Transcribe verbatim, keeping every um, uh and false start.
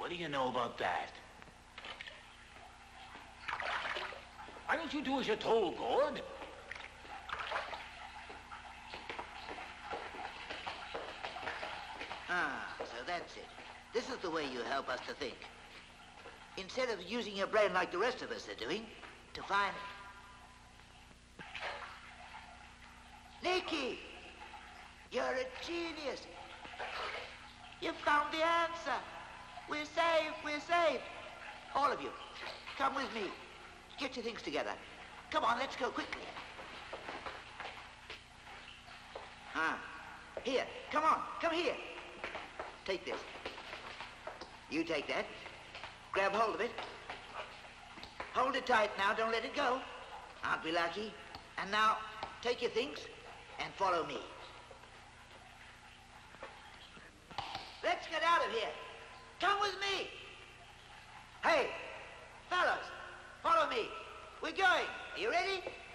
What do you know about that? Why don't you do as you're told, Gord? Ah, so that's it. This is the way you help us to think. Instead of using your brain like the rest of us are doing, to find... Nicky! You're a genius! You found the answer! We're saved! We're saved! All of you, come with me. Get your things together. Come on, let's go quickly. Ah, here, come on, come here. Take this. You take that. Grab hold of it. Hold it tight now, don't let it go. Aren't we lucky? And now, take your things and follow me. Let's get out of here. Come with me. Hey, fellas, follow me. We're going. Are you ready?